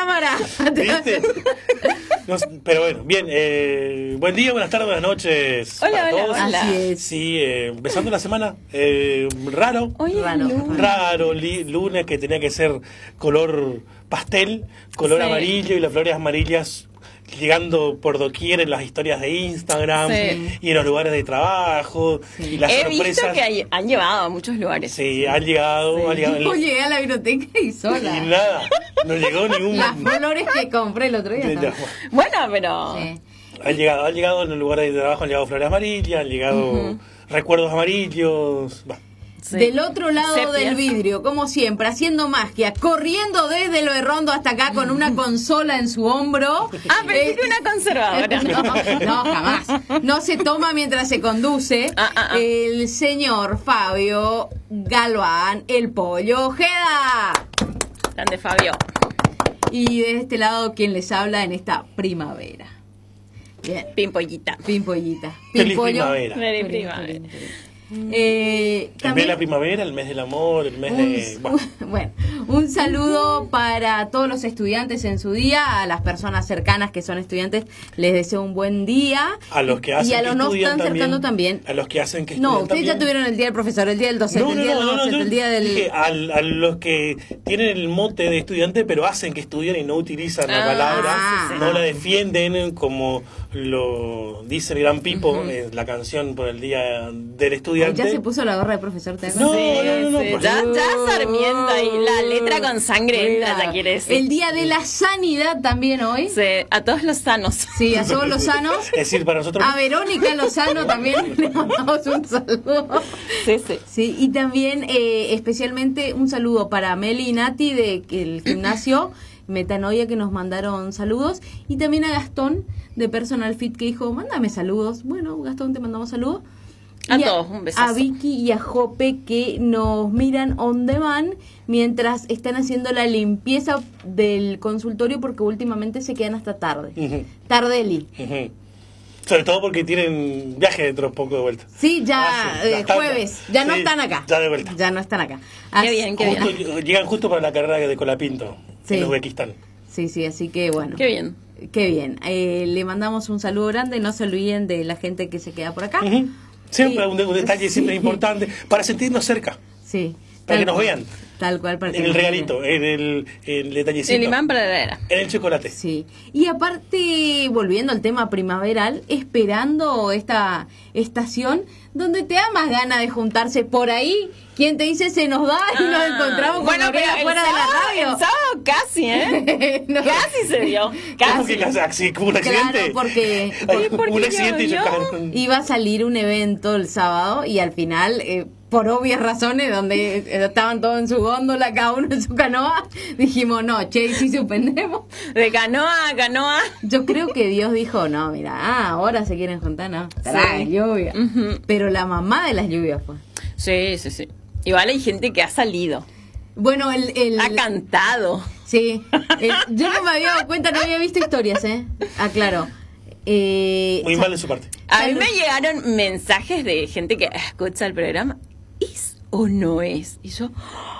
cámara. ¿Viste? No, pero bueno, bien. Buen día, buenas tardes, buenas noches. Hola, para hola, todos. hola. Así es. Sí, empezando la semana. Raro. Hoy es Raro. lunes. Raro, lunes que tenía que ser color pastel, color Sí. amarillo y las flores amarillas llegando por doquier en las historias de Instagram Sí. y en los lugares de trabajo y las He sorpresas. visto que han llevado a muchos lugares. Sí, han llegado, han llegado Yo llegué a la biblioteca y y sola. nada, no llegó ningún. Las flores que compré el otro día. de- ¿no? Bueno, pero... Sí. Han llegado en los lugares de trabajo, han llegado flores amarillas, han llegado recuerdos amarillos. Bah. Sí. Del otro lado Sepia. del vidrio, como siempre, haciendo magia, corriendo desde lo de Rondo hasta acá con una consola en su hombro. Ah, pero tiene una conservadora. No, jamás. No se toma mientras se conduce. El señor Fabio Galván, el Pollo Ojeda. Grande Fabio. Y de este lado, quien les habla en esta primavera. Bien. Pimpollita. Pimpollita. Feliz Pimpollo. primavera. Feliz primavera. El mes de También- la primavera, el mes del amor, el mes de... Bueno, un saludo para todos los estudiantes en su día, a las personas cercanas que son estudiantes, les deseo un buen día. A los que hacen y a que los no estudian tan cercanos también. A los que hacen que No, estudian ustedes ya también. tuvieron el día del profesor, el día del docente, el día del docente, yo el día del... dije a los que tienen el mote de estudiante pero hacen que estudian y no utilizan la palabra, sí, sí. no la defienden como lo dice el gran Pipo en la canción por el día del estudiante. Ya se puso la gorra de profesor, ¿te No, acuerdas? no, Sí, por ya, favor. ya Sarmiento ahí, la letra con sangre, ya quiere decir. El día de la sanidad también hoy. Sí, a todos los sanos. Sí, a todos los sanos. Es decir, para nosotros... A Verónica Lozano también le mandamos un saludo. Sí, sí. Sí, y también especialmente un saludo para Meli y Nati del gimnasio Metanoia, que nos mandaron saludos, y también a Gastón de Personal Fit, que dijo, mándame saludos. Bueno, Gastón, te mandamos saludos. A Y todos, un besazo. A Vicky y a Jope, que nos miran on demand mientras están haciendo la limpieza del consultorio, porque últimamente se quedan hasta tarde. Ujú, Tardeli. ujú. Sobre todo porque tienen viaje dentro de poco de vuelta. Sí, ya Sí, ya jueves. Ya no sí, están acá. ya de vuelta. Ya no están acá. Qué bien, qué bien. Llegan justo para la carrera de Colapinto Sí. en Uzbekistán. Sí, sí, así que bueno. Qué bien. Qué bien. Le mandamos un saludo grande. No se olviden de la gente que se queda por acá. Ujú. Siempre Y- un detalle siempre sí. importante para sentirnos cerca, Sí. para que tal nos cual. vean. Tal cual. Para que En el nos vean. regalito, en el detallecito, El imán para la heladera. en el chocolate. Sí. Y aparte, volviendo al tema primaveral, esperando esta estación donde te da más ganas de juntarse por ahí. ¿Quién te dice se nos da y nos encontramos con bueno, Gabriela pero fuera de la radio? el sábado casi, ¿eh? No. Casi se dio. ¿Cómo Casi. que casi? ¿Hubo un accidente? Claro, porque Ay, porque un accidente y llovió. chocaron. iba a salir un evento el sábado y al final, por obvias razones, donde estaban todos en su góndola, cada uno en su canoa, dijimos, no, che, ¿y si suspendemos? De canoa a canoa. Yo creo que Dios dijo, no, mira, ahora se quieren juntar, no, estará Sí. lluvia. Ujú. Pero la mamá de las lluvias fue. Sí, sí, sí. Igual hay gente que ha salido. Bueno, Ha cantado. Sí, yo no me había dado cuenta, no había visto historias, aclaro. Muy mal de su parte. A mí me llegaron mensajes de gente que escucha el programa. ¿Es o no es? Y yo,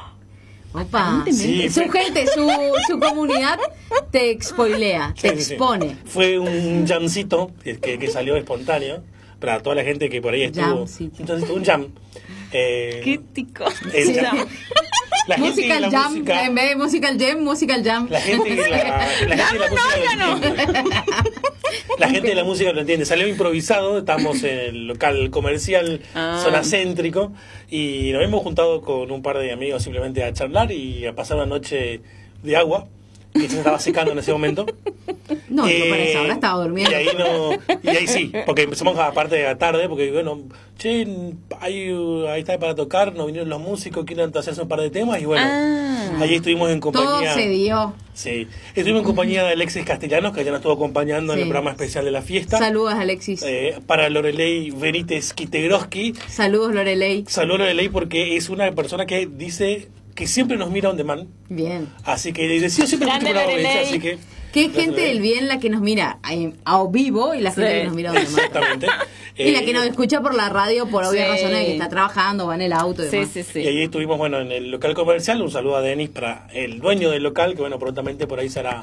Opa, Sí, su gente, su comunidad te spoilea, te Sí, sí, sí. expone. Fue un jamcito que salió espontáneo para toda la gente que por ahí estuvo. Jamcito. Entonces, un jam. qué tico. El Sí. jam. La gente y Musical la Jam, música. en vez de Musical Jam, Musical Jam. La gente y la gente y la música lo entiende. La gente de la música lo entiende. Salió improvisado, estamos en el local comercial, zona céntrico, y nos hemos juntado con un par de amigos simplemente a charlar y a pasar una noche de agua, que se estaba secando en ese momento. No, yo para esa hora estaba durmiendo. Y ahí sí, porque empezamos aparte de la tarde, porque bueno, che, ahí está para tocar, nos vinieron los músicos, quieren hacerse un par de temas, y bueno, allí estuvimos en Todo compañía. se dio. Sí, estuvimos en compañía de Alexis Castellanos, que ya nos estuvo acompañando en el Sí. programa especial de la fiesta. Saludos, Alexis. Para Lorelei Benítez Kitegroski. Saludos, Lorelei. Saludos a Lorelei porque es una persona que dice que siempre nos mira on demand. Bien. Así que dice, sí, yo siempre Grande escucho programa, Lorelei. así que... Qué gente del bien la que nos mira a vivo y la gente Sí. que nos mira donde más. Exactamente. Y la que nos escucha por la radio por obvias Sí. razones de que está trabajando, va en el auto y Sí, demás. sí, Y sí. ahí estuvimos, bueno, en el local comercial. Un saludo a Denis para el dueño del local, que bueno, prontamente por ahí será